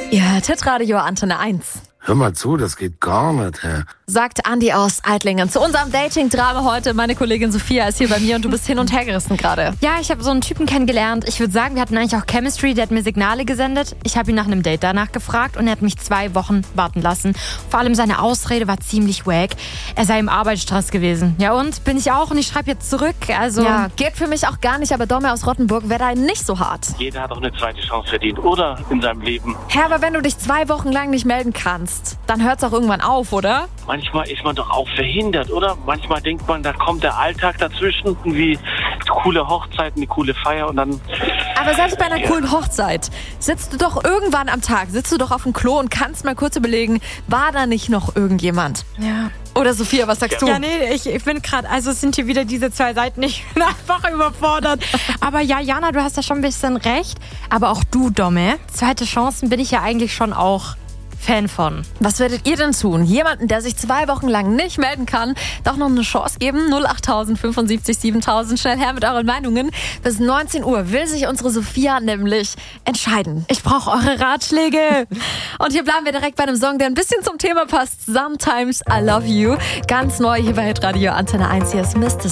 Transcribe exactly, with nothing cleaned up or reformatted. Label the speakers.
Speaker 1: Ihr hört Hitradio Antenne eins.
Speaker 2: Hör mal zu, das geht gar nicht, hä?
Speaker 1: Sagt Andi aus Eitlingen zu unserem Dating-Drama heute. Meine Kollegin Sophia ist hier bei mir und du bist hin und her gerissen gerade.
Speaker 3: Ja, ich habe so einen Typen kennengelernt. Ich würde sagen, wir hatten eigentlich auch Chemistry. Der hat mir Signale gesendet. Ich habe ihn nach einem Date danach gefragt und er hat mich zwei Wochen warten lassen. Vor allem seine Ausrede war ziemlich wack. Er sei im Arbeitsstress gewesen. Ja und? Bin ich auch und ich schreibe jetzt zurück. Also
Speaker 1: Ja, geht für mich auch gar nicht, aber Domme aus Rottenburg wäre da nicht so hart.
Speaker 4: Jeder hat auch eine zweite Chance verdient, oder? In seinem Leben.
Speaker 1: Hä, aber wenn du dich zwei Wochen lang nicht melden kannst, dann hört's auch irgendwann auf, oder?
Speaker 4: Manchmal ist man doch auch verhindert, oder? Manchmal denkt man, da kommt der Alltag dazwischen, wie eine coole Hochzeit, eine coole Feier und dann...
Speaker 1: Aber selbst bei einer coolen Hochzeit sitzt du doch irgendwann am Tag, sitzt du doch auf dem Klo und kannst mal kurz überlegen, war da nicht noch irgendjemand?
Speaker 3: ja.
Speaker 1: Oder Sophia, was sagst du?
Speaker 3: Ja, nee, ich, ich bin gerade, also es sind hier wieder diese zwei Seiten, ich bin einfach überfordert. Aber ja, Jana, du hast ja schon ein bisschen recht. Aber auch du, Domme, zweite Chancen bin ich ja eigentlich schon auch Fan von.
Speaker 1: Was werdet ihr denn tun? Jemanden, der sich zwei Wochen lang nicht melden kann, doch noch eine Chance geben? null acht fünf sieben siebentausend. Schnell her mit euren Meinungen. Bis neunzehn Uhr will sich unsere Sophia nämlich entscheiden.
Speaker 3: Ich brauche eure Ratschläge.
Speaker 1: Und hier bleiben wir direkt bei einem Song, der ein bisschen zum Thema passt. Sometimes I Love You. Ganz neu hier bei Hitradio Antenne eins. Hier ist Mister